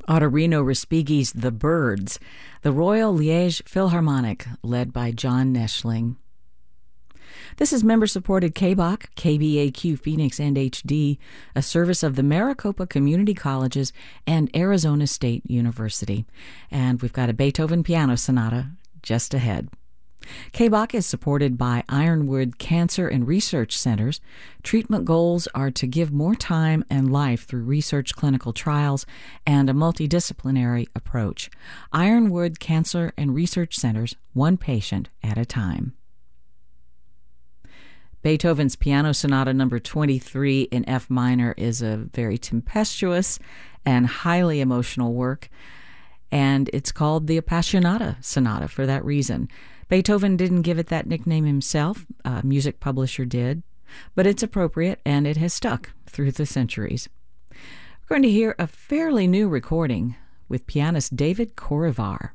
Ottorino Respighi's The Birds, the Royal Liège Philharmonic, led by John Neschling. This is member-supported KBAQ, KBAQ Phoenix and HD, a service of the Maricopa Community Colleges and Arizona State University. And we've got a Beethoven Piano Sonata just ahead. KBAQ is supported by Ironwood Cancer and Research Centers. Treatment goals are to give more time and life through research clinical trials and a multidisciplinary approach. Ironwood Cancer and Research Centers, one patient at a time. Beethoven's Piano Sonata number 23 in F minor is a very tempestuous and highly emotional work, and it's called the Appassionata Sonata for that reason. Beethoven didn't give it that nickname himself, a music publisher did, but it's appropriate and it has stuck through the centuries. We're going to hear a fairly new recording with pianist David Corrivar.